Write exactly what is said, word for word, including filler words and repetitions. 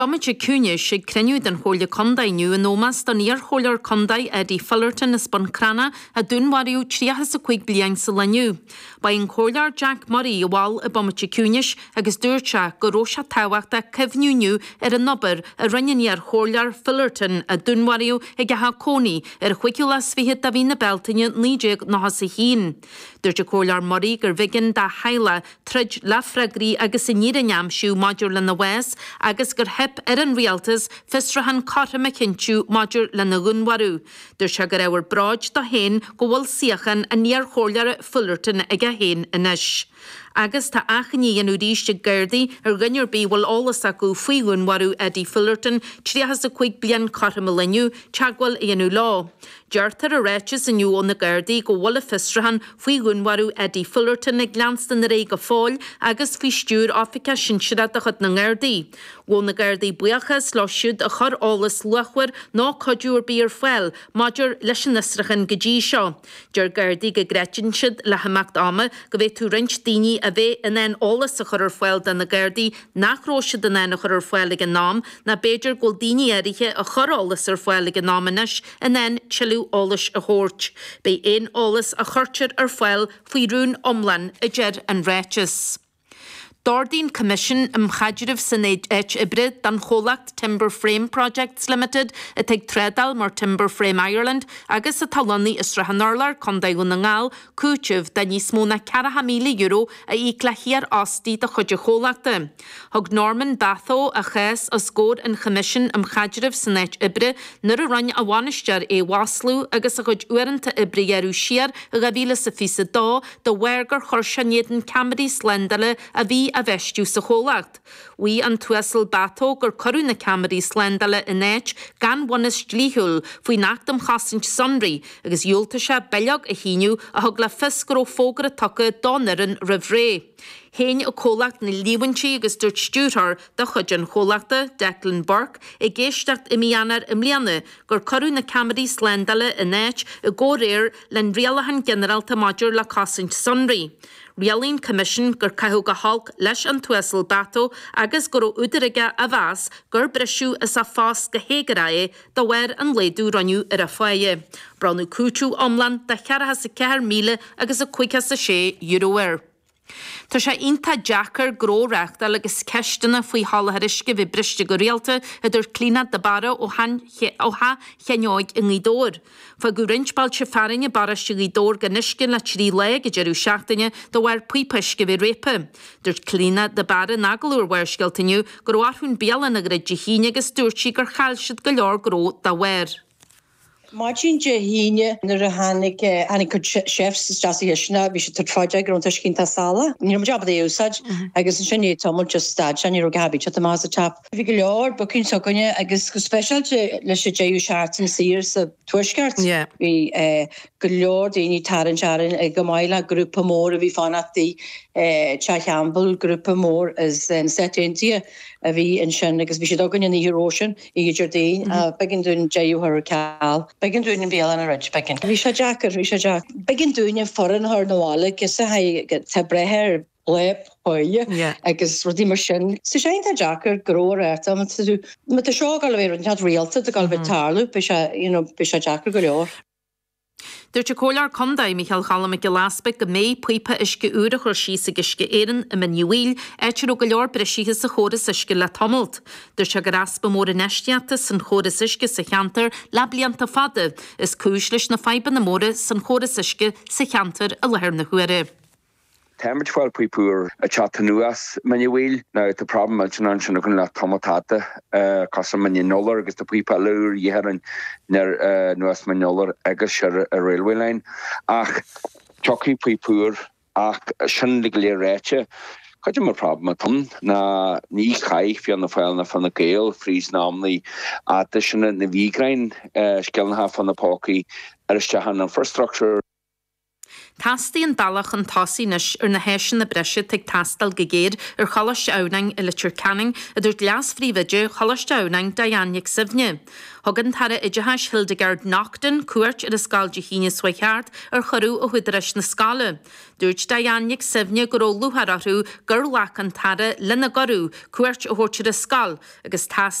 Bamid cúne sé creniu den hóla condaí nu an nómas don níor hólar condaí Eddie Fullerton is bon crana a dúnhariú tríachas a chuig bliain sa leniu. Ba in hólar Jack Murray ywal a bamid cúnis agus dúirte go róise táhachta cefniúniu ar an nobar a rinne ar hólar Fullerton a dúnhariú ag gaha cóní ar chuiciúlas fihe da bhí na beltaine nídéag na has a hín. Dúirte hólar Murray gur vigin da heile trid lafragrí agus in níreneam siú maidir le na wes agus gur heb ar an rialtas fistrahan carta me cinú maidir le na gunwarú. Dur se gur ewer braid da hen go bhfuil siachan a níor chólar Fullerton ag a hen inis. Agus tá achaní an údíiste Gerdaí ar gunneir bí bhfuil álas a go faoún warú Eddie Fullerton tríachas a chuig blian carta me leniu teagháil éanú lá. Deartar a réitis aniu ón na Gerdaí go bhfuil a fistrahan faoún warú Eddie Fullerton ag glanstan na ré go fáil agus fí stúr áfica sin siad a chud na Gerdaí. Bhil na Gerdaí buachas lá siúd a chur álas luachhuir ná codúr bí ar foiil maidir leis an nisrachan go dtí seo. Dear Gerdaí go greitin siad le hamacht ama go bheith tú rint daoine a bheith in an álas a chur ar foiil den na Gerdaí nachróise den an a chur ar foiil ag an nám na beidir ghfuil daoine éirithe a chur álas ar foiil ag an nám inis in an chilú álas a chóirt. Bei éon álas a churtir ar foiil faoi rún omlan a deir an réitis. Dordín Commission im chaidirh san éid ibrid dan cholacht Timber Frame Projects Limited a teag tredal mar Timber Frame Ireland agus a talonní is rahanarlar condaigún na ngáil cútibh da níos mó na ceathas míle euro a íclachiar astí de chuide cholachta. Thug Norman Batho a chés a scór an Commission im chaidirh san éid ibre nuair a ronn a bhainistear é Waslú agus a chuid uaireanta ibre dhearú siar a gabhíle sa fisa dá do bhhairgar chorsanéan Camry slendale a bhí a bheistú sa cholacht. Wi an tuasal Batho gur corú na Camry slendale in éit gan bhanas dlíthúil faoi nachtam chasint sonraí agus dúilta se beag a híniu a thug le fisgur ó fógar a tucha dánaran rihré. Héin a cholacht na líhaintí agus dúirt stúrthar de chuid an cholachta Declan Burke i ggéisteart imianar imlianna gur corú na Camry slendale in éit a ggóréir len rialahan generalta maidir le chasint sonraí. Rialín Commission gur caithú go halk leis an tuasal Batho agus gur ó údaraige a bhas gur breisiú is a fás go hégaráe do bhair an léadú raniu ar a foie. Bránú cútú omlan de chearachas a ceithre míle agus a chuigchas a sé euroir. Tá sé ionta Jackar gróreachta agus ceistena faoi halltharisce bhí briste go réalta idir clína de bara ó ha cheanóid in gídóir. Fa go rinspáil se farinne bara se gídóir ganniscin le trí le go dearú seachtaine do bhhair puipeisce bhí répa. Dúirt clína de bara nagalúr bhhairceiltaniu gur áthún bealan a grid de híine agus dúirtí gur chail siad go leor gró da bhhair. Martin je híine nar a hannig annig chefs jasi hishna vi se tfaja gront skinta sala. Ni am job de usage agus sinné tomol just sta ni ro gabi chat ma tap. Vi glor bukin sokonje agus go special le se je sharten seers a tuskart. Vi glor de taran sharan e gomaila grúpa mór vi fanati Chachambul grúpa mór is en set India a vi in sin agus vi se dogan in Eurosian i Jordaan a begin dún je hurricane. Begin dún in Bialan a Ridge begin. Vi se Jackar, vi se Jack. Begin dún in foreign har nawala gus a ha te breher lep hoye agus rudi mar sin. So sé a Jackar gro erta man to do met the show gal ver not realta de gal betarlu be se you know be se Jackar go leor. Dúirte cólar condaí Michael Challam go laspa go mé puipa isce úra chur síos a gisce éan a maniuil éitir ó go leor breisithe sa chóras isce le tomult. Dúirte go raspa mór a neisteata san chóras isce sa cheantar le blianta fada is cúis leis na faiban na móra san chóras isce sa cheantar a lehar na huire. Temid fáil puipúr a chatanuas manuil na the problem man sin gon la tomatata cos man noller agus the puipa lúr dhéan nar nuas manoller agus ar a railway line ach choki puipúr ach sin lig le réite Coidir mar problem atom na ní chaich fi an na fáil na fan na gael frís námlí a sinna na vígrain skelna ha fan na póki ar istehan an infrastructure Tasty an dalach an tasí nis ar na héisian na breise teag tastal gegéir ar chalas ánaing i litir canning a dúirt leas fríomide chalas ánaing Diannic Sivne. Hogan tara idehas Hildegard Nachton cuairt ar a scáil de híine Swacheart ar chorú a huidiris na scála. Dúirt Diannic Sivne go ró luhararú gur lach an tara lena gorú cuairt a hórtir a scáil agus tas